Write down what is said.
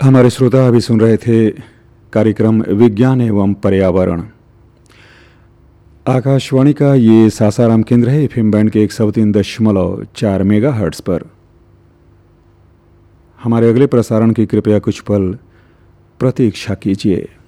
हमारे श्रोता अभी सुन रहे थे कार्यक्रम विज्ञान एवं पर्यावरण। आकाशवाणी का ये सासाराम केंद्र है, एफएम बैंड के 103.4 मेगाहर्ट्ज़ पर। हमारे अगले प्रसारण की कृपया कुछ पल प्रतीक्षा कीजिए।